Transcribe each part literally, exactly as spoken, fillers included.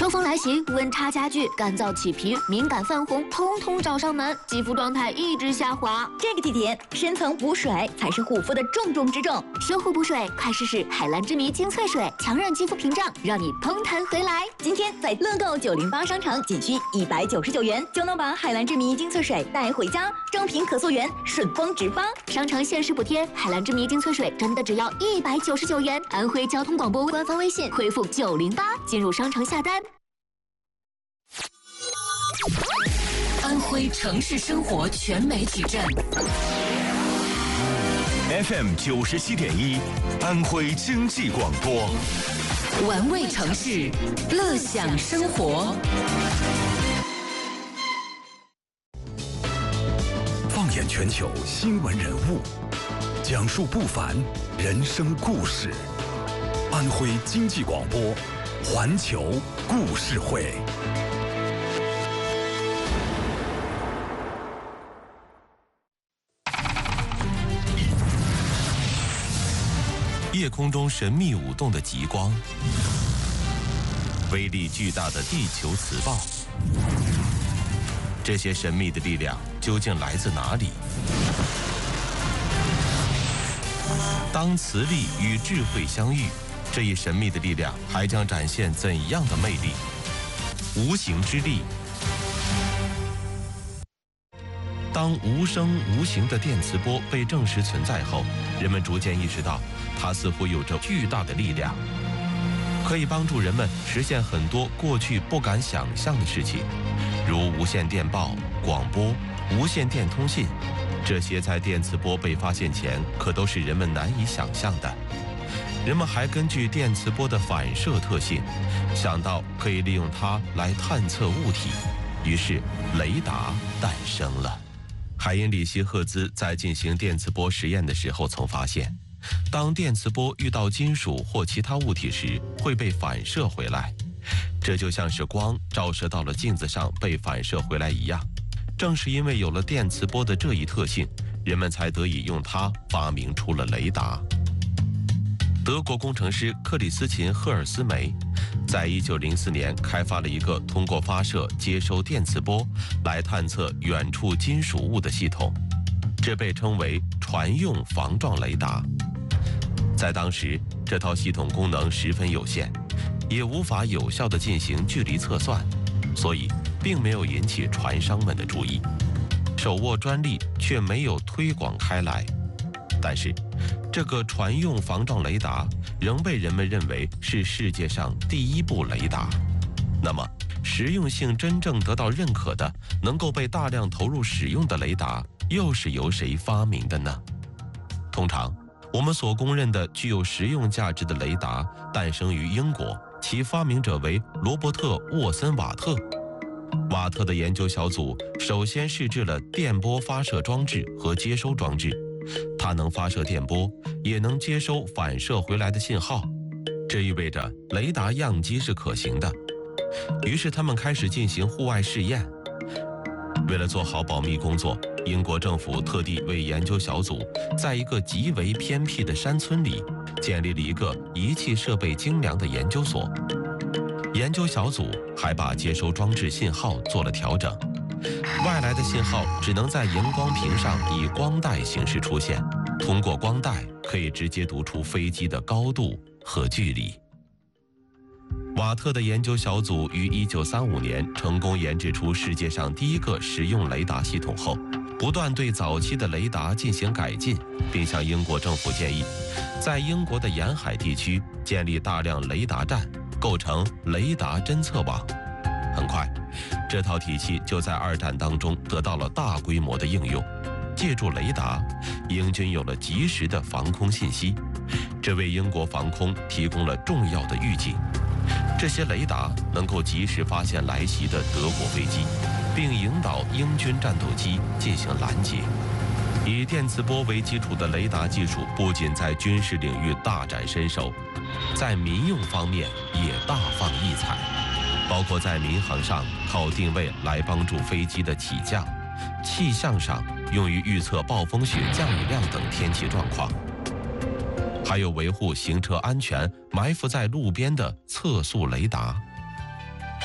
秋风来袭，温差加剧，干燥起皮、敏感泛红，通通找上门，肌肤状态一直下滑。 这个季节，深层补水才是护肤的重中之重。 修护补水，快试试海蓝之谜精粹水，强韧肌肤屏障，让你嘭弹回来。 今天在乐购九零八商城，仅需一百九十九元就能把海蓝之谜精粹水带回家，正品可溯源，顺丰直发。 商城限时补贴，海蓝之谜精粹水真的只要一百九十九元。安徽交通广播官方微信回复九零八进入商城下单。 安徽城市生活全媒体站 F M 九十七点一，安徽经济广播， 玩味城市，乐享生活。 放眼全球新闻人物，讲述不凡人生故事。安徽经济广播，环球故事会。 夜空中神秘舞动的极光，威力巨大的地球磁暴，这些神秘的力量究竟来自哪里？当磁力与智慧相遇，这一神秘的力量还将展现怎样的魅力？无形之力。当无声无形的电磁波被证实存在后，人们逐渐意识到，它似乎有着巨大的力量，可以帮助人们实现很多过去不敢想象的事情，如无线电报、广播、无线电通信。这些在电磁波被发现前，可都是人们难以想象的。人们还根据电磁波的反射特性，想到可以利用它来探测物体，于是雷达诞生了。海因里希·赫兹在进行电磁波实验的时候曾发现，当电磁波遇到金属或其他物体时，会被反射回来，这就像是光照射到了镜子上被反射回来一样。正是因为有了电磁波的这一特性，人们才得以用它发明出了雷达。德国工程师克里斯琴·赫尔斯梅在一九零四年开发了一个通过发射接收电磁波来探测远处金属物的系统，这被称为船用防撞雷达。在当时，这套系统功能十分有限，也无法有效地进行距离测算，所以并没有引起船商们的注意，手握专利却没有推广开来。但是这个船用防撞雷达仍被人们认为是世界上第一部雷达。那么实用性真正得到认可的，能够被大量投入使用的雷达又是由谁发明的呢？通常我们所公认的具有实用价值的雷达诞生于英国，其发明者为罗伯特·沃森瓦特。瓦特的研究小组首先试制了电波发射装置和接收装置，它能发射电波，也能接收反射回来的信号，这意味着雷达样机是可行的。于是他们开始进行户外试验。为了做好保密工作，英国政府特地为研究小组在一个极为偏僻的山村里建立了一个仪器设备精良的研究所。研究小组还把接收装置信号做了调整，外来的信号只能在荧光屏上以光带形式出现，通过光带可以直接读出飞机的高度和距离。瓦特的研究小组于一九三五年成功研制出世界上第一个实用雷达系统后，不断对早期的雷达进行改进，并向英国政府建议，在英国的沿海地区建立大量雷达站，构成雷达侦测网。很快，这套体系就在二战当中得到了大规模的应用。借助雷达，英军有了及时的防空信息，这为英国防空提供了重要的预警。这些雷达能够及时发现来袭的德国飞机，并引导英军战斗机进行拦截。以电磁波为基础的雷达技术不仅在军事领域大展身手，在民用方面也大放异彩，包括在民航上靠定位来帮助飞机的起降，气象上用于预测暴风雪降雨量等天气状况，还有维护行车安全埋伏在路边的测速雷达。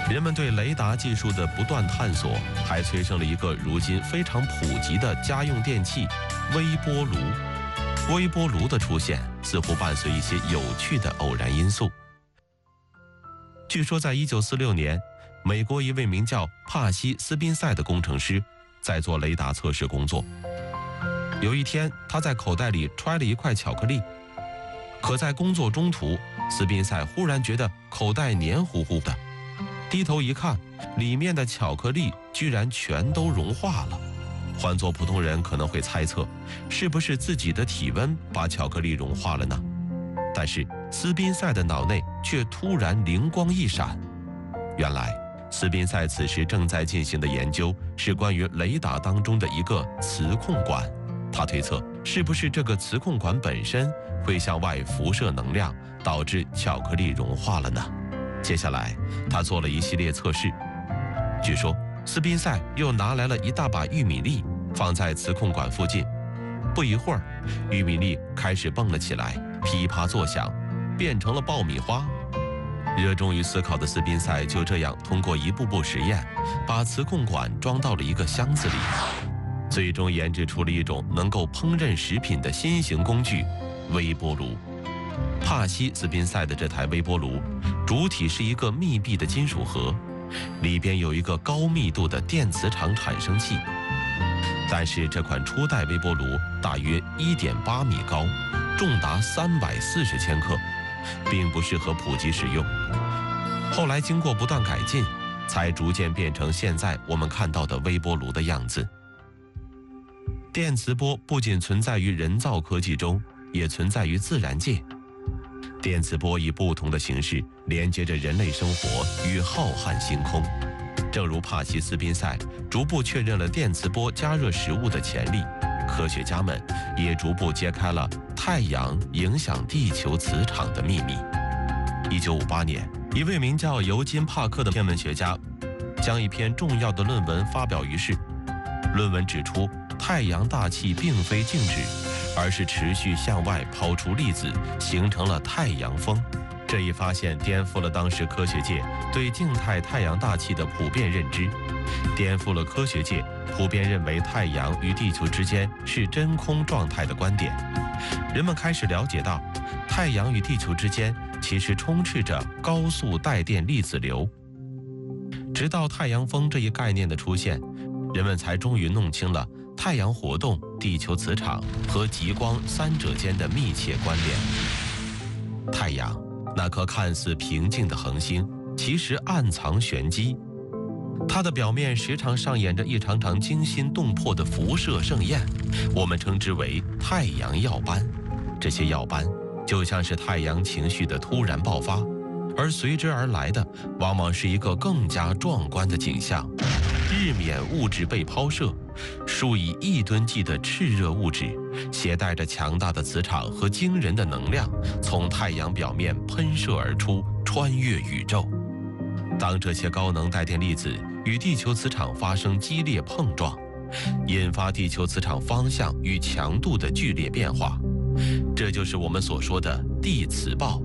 人们对雷达技术的不断探索，还催生了一个如今非常普及的家用电器——微波炉。微波炉的出现似乎伴随一些有趣的偶然因素。据说，在一九四六年，美国一位名叫帕西斯宾塞的工程师在做雷达测试工作。有一天，他在口袋里揣了一块巧克力，可在工作中途，斯宾塞忽然觉得口袋黏糊糊的，低头一看，里面的巧克力居然全都融化了。换做普通人可能会猜测，是不是自己的体温把巧克力融化了呢？但是斯宾塞的脑内却突然灵光一闪，原来斯宾塞此时正在进行的研究是关于雷达当中的一个磁控管。他推测，是不是这个磁控管本身会向外辐射能量，导致巧克力融化了呢？接下来他做了一系列测试。据说斯宾塞又拿来了一大把玉米粒，放在磁控管附近。不一会儿，玉米粒开始蹦了起来，噼啪作响，变成了爆米花。热衷于思考的斯宾塞就这样通过一步步实验，把磁控管装到了一个箱子里，最终研制出了一种能够烹饪食品的新型工具——微波炉。帕西斯宾塞的这台微波炉，主体是一个密闭的金属盒，里边有一个高密度的电磁场产生器。但是这款初代微波炉大约 一点八米高，重达三百四十千克，并不适合普及使用。后来经过不断改进，才逐渐变成现在我们看到的微波炉的样子。电磁波不仅存在于人造科技中，也存在于自然界。电磁波以不同的形式连接着人类生活与浩瀚星空。正如帕西斯宾塞逐步确认了电磁波加热食物的潜力，科学家们也逐步揭开了太阳影响地球磁场的秘密。一九五八年，一位名叫尤金·帕克的天文学家将一篇重要的论文发表于世。论文指出，太阳大气并非静止，而是持续向外抛出粒子，形成了太阳风。这一发现颠覆了当时科学界对静态太阳大气的普遍认知，颠覆了科学界普遍认为太阳与地球之间是真空状态的观点。人们开始了解到，太阳与地球之间其实充斥着高速带电粒子流。直到太阳风这一概念的出现，人们才终于弄清了太阳活动、地球磁场和极光三者间的密切关联。太阳，那颗看似平静的恒星，其实暗藏玄机。它的表面时常上演着一场场惊心动魄的辐射盛宴，我们称之为太阳耀斑。这些耀斑就像是太阳情绪的突然爆发，而随之而来的往往是一个更加壮观的景象：日冕物质被抛射，数以亿吨计的炽热物质携带着强大的磁场和惊人的能量，从太阳表面喷射而出，穿越宇宙。当这些高能带电粒子与地球磁场发生激烈碰撞，引发地球磁场方向与强度的剧烈变化，这就是我们所说的地磁暴。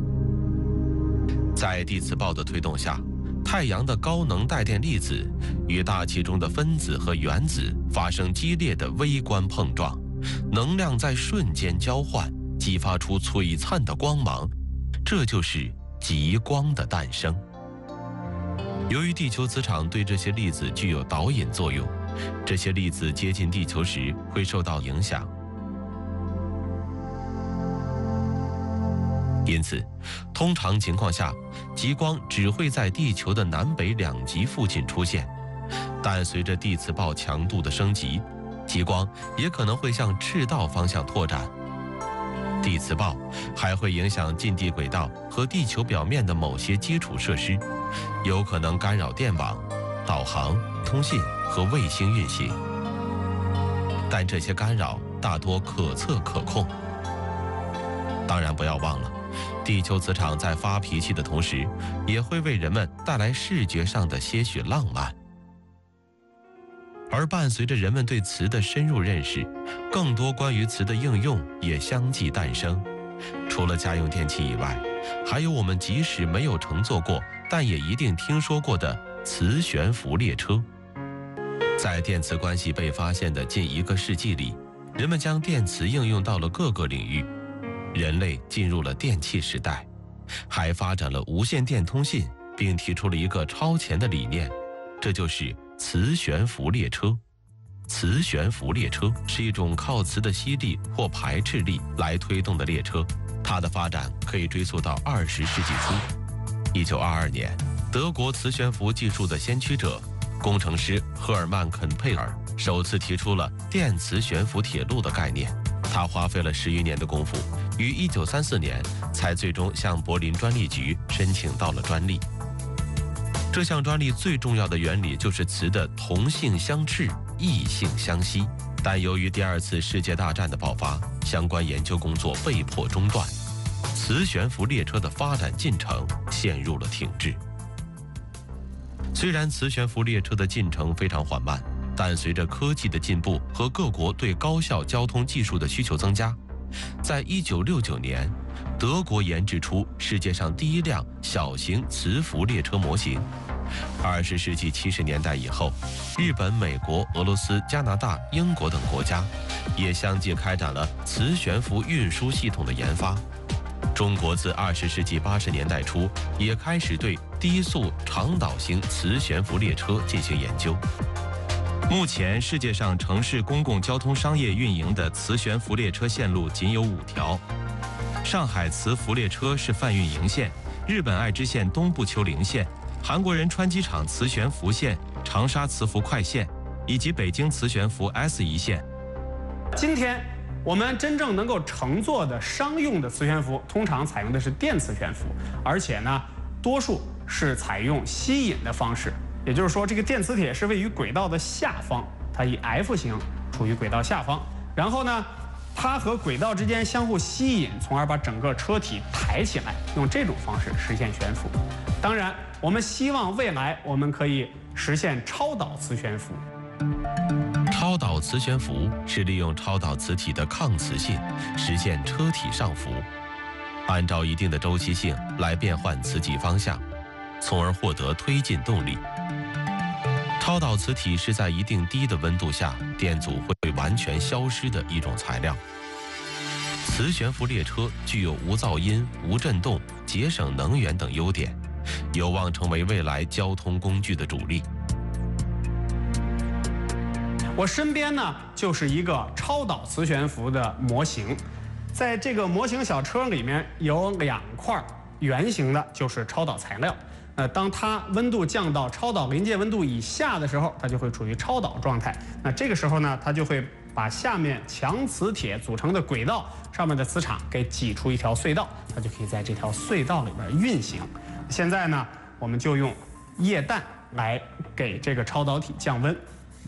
在地磁暴的推动下，太阳的高能带电粒子与大气中的分子和原子发生激烈的微观碰撞，能量在瞬间交换，激发出璀璨的光芒，这就是极光的诞生。由于地球磁场对这些粒子具有导引作用，这些粒子接近地球时会受到影响。因此，通常情况下，极光只会在地球的南北两极附近出现。但随着地磁暴强度的升级，极光也可能会向赤道方向拓展。地磁暴还会影响近地轨道和地球表面的某些基础设施，有可能干扰电网、导航、通信和卫星运行。但这些干扰大多可测可控。当然，不要忘了，地球磁场在发脾气的同时，也会为人们带来视觉上的些许浪漫。而伴随着人们对磁的深入认识，更多关于磁的应用也相继诞生。除了家用电器以外，还有我们即使没有乘坐过， 但也一定听说过的磁悬浮列车。在电磁关系被发现的近一个世纪里，人们将电磁应用到了各个领域，人类进入了电气时代，还发展了无线电通信，并提出了一个超前的理念，这就是磁悬浮列车。磁悬浮列车是一种靠磁的吸力或排斥力来推动的列车，它的发展可以追溯到二十世纪初。一九二二年，德国磁悬浮技术的先驱者工程师赫尔曼·肯佩尔首次提出了电磁悬浮铁路的概念，他花费了十余年的功夫，于一九三四年才最终向柏林专利局申请到了专利。这项专利最重要的原理就是磁的同性相斥，异性相吸。但由于第二次世界大战的爆发，相关研究工作被迫中断，磁悬浮列车的发展进程陷入了停滞。虽然磁悬浮列车的进程非常缓慢，但随着科技的进步和各国对高效交通技术的需求增加，在一九六九年，德国研制出世界上第一辆小型磁浮列车模型。二十世纪七十年代以后，日本、美国、俄罗斯、加拿大、英国等国家也相继开展了磁悬浮运输系统的研发。中国自二十世纪八十年代初也开始对低速长岛型磁悬浮列车进行研究。目前世界上城市公共交通商业运营的磁悬浮列车线路仅有五条。上海磁浮列车是泛运营线，日本爱知县东部丘陵线，韩国仁川机场磁悬浮线，长沙磁浮快线，以及北京磁悬浮 S 一线。 今天我们真正能够乘坐的商用的磁悬浮，通常采用的是电磁悬浮，而且呢，多数是采用吸引的方式。也就是说，这个电磁铁是位于轨道的下方，它以 F 型处于轨道下方，然后呢，它和轨道之间相互吸引，从而把整个车体抬起来，用这种方式实现悬浮。当然，我们希望未来我们可以实现超导磁悬浮。 超导磁悬浮是利用超导磁体的抗磁性，实现车体上浮，按照一定的周期性来变换磁极方向，从而获得推进动力。超导磁体是在一定低的温度下，电阻会完全消失的一种材料。磁悬浮列车具有无噪音、无震动、节省能源等优点，有望成为未来交通工具的主力。 我身边呢就是一个超导磁悬浮的模型，在这个模型小车里面有两块圆形的，就是超导材料。呃，当它温度降到超导临界温度以下的时候，它就会处于超导状态。那这个时候呢，它就会把下面强磁铁组成的轨道上面的磁场给挤出一条隧道，它就可以在这条隧道里边运行。现在呢，我们就用液氮来给这个超导体降温。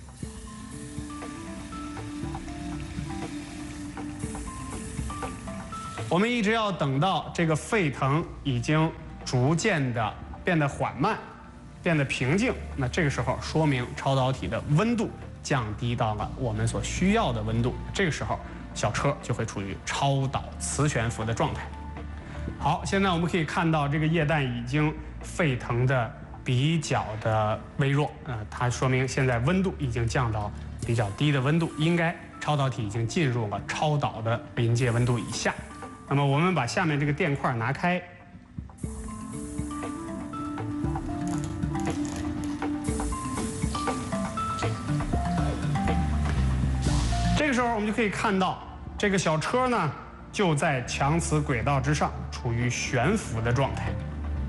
我们一直要等到这个沸腾已经逐渐的变得缓慢，变得平静，那这个时候说明超导体的温度降低到了我们所需要的温度，这个时候小车就会处于超导磁悬浮的状态。好，现在我们可以看到这个液氮已经沸腾的比较的微弱，呃，它说明现在温度已经降到比较低的温度，应该超导体已经进入了超导的临界温度以下。那么我们把下面这个垫块拿开，这个时候我们就可以看到这个小车呢就在强磁轨道之上，处于悬浮的状态。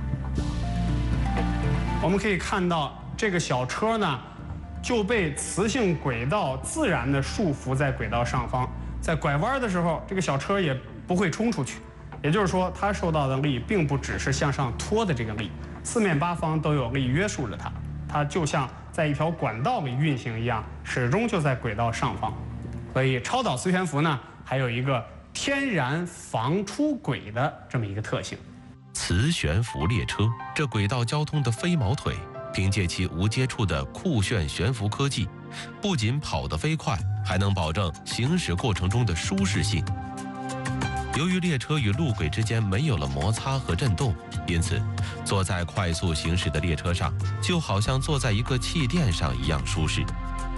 我们可以看到这个小车呢就被磁性轨道自然的束缚在轨道上方，在拐弯的时候，这个小车也不会冲出去，也就是说，它受到的力并不只是向上拖的这个力，四面八方都有力约束着它，它就像在一条管道里运行一样，始终就在轨道上方。所以，超导磁悬浮呢，还有一个天然防出轨的这么一个特性。 磁悬浮列车，这轨道交通的飞毛腿，凭借其无接触的酷炫悬浮科技，不仅跑得飞快，还能保证行驶过程中的舒适性。由于列车与路轨之间没有了摩擦和震动，因此坐在快速行驶的列车上，就好像坐在一个气垫上一样舒适。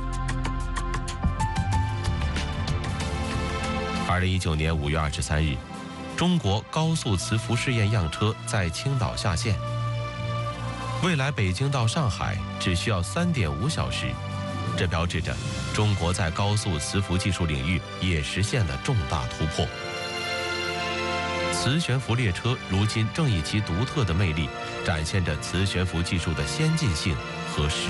二零一九年五月二十三日，中国高速磁浮试验样车在青岛下线。未来北京到上海只需要三点五小时，这标志着中国在高速磁浮技术领域也实现了重大突破。磁悬浮列车如今正以其独特的魅力，展现着磁悬浮技术的先进性和实